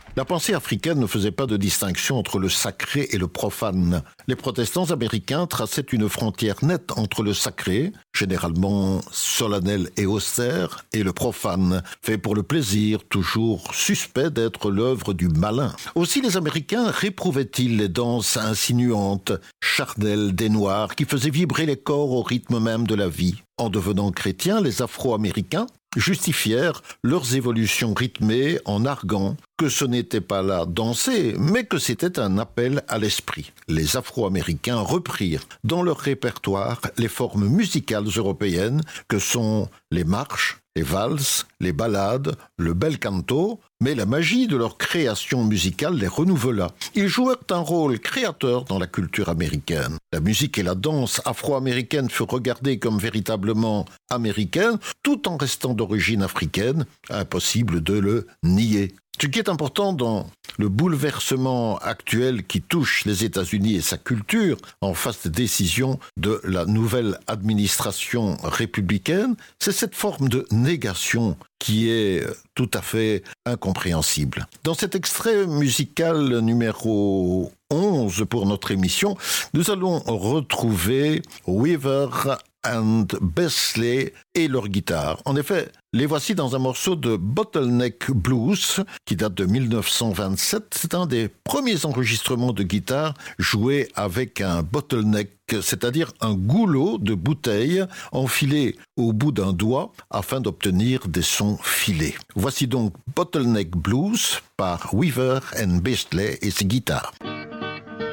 La pensée africaine ne faisait pas de distinction entre le sacré et le profane. Les protestants américains traçaient une frontière nette entre le sacré, généralement solennel et austère, et le profane, fait pour le plaisir, toujours suspect d'être l'œuvre du malin. Aussi les Américains réprouvaient-ils les danses insinuantes, charnelles des Noirs, qui faisaient vibrer les corps au rythme même de la vie. En devenant chrétiens, les Afro-Américains justifièrent leurs évolutions rythmées en arguant que ce n'était pas là danser, mais que c'était un appel à l'esprit. Les Afro-Américains reprirent dans leur répertoire les formes musicales européennes que sont les marches, les valses, les ballades, le bel canto, mais la magie de leur création musicale les renouvela. Ils jouèrent un rôle créateur dans la culture américaine. La musique et la danse afro-américaine furent regardées comme véritablement américaines, tout en restant d'origine africaine, impossible de le nier. Ce qui est important dans le bouleversement actuel qui touche les États-Unis et sa culture en face des décisions de la nouvelle administration républicaine, c'est cette forme de négation qui est tout à fait incompréhensible. Dans cet extrait musical numéro 11 pour notre émission, nous allons retrouver Weaver and Beasley et leur guitare. En effet, les voici dans un morceau de Bottleneck Blues qui date de 1927. C'est un des premiers enregistrements de guitare joués avec un bottleneck, c'est-à-dire un goulot de bouteille enfilé au bout d'un doigt afin d'obtenir des sons filés. Voici donc Bottleneck Blues par Weaver and Beasley et ses guitares.